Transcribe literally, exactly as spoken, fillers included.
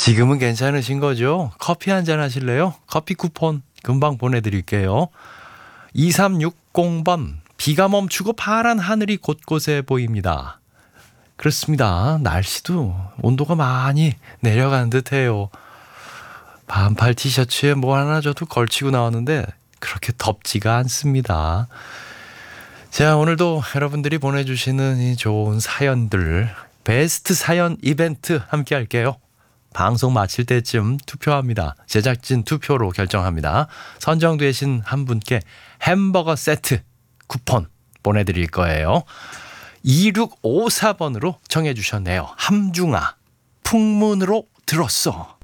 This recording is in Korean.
지금은 괜찮으신 거죠? 커피 한잔 하실래요? 커피 쿠폰 금방 보내드릴게요. 이삼육공 번 비가 멈추고 파란 하늘이 곳곳에 보입니다. 그렇습니다. 날씨도 온도가 많이 내려간 듯해요. 반팔 티셔츠에 뭐 하나 저도 걸치고 나왔는데 그렇게 덥지가 않습니다. 자, 오늘도 여러분들이 보내주시는 이 좋은 사연들, 베스트 사연 이벤트 함께 할게요. 방송 마칠 때쯤 투표합니다. 제작진 투표로 결정합니다. 선정되신 한 분께 햄버거 세트 쿠폰 보내드릴 거예요. 이육오사 번으로 정해주셨네요. 함중아, 풍문으로 들었어.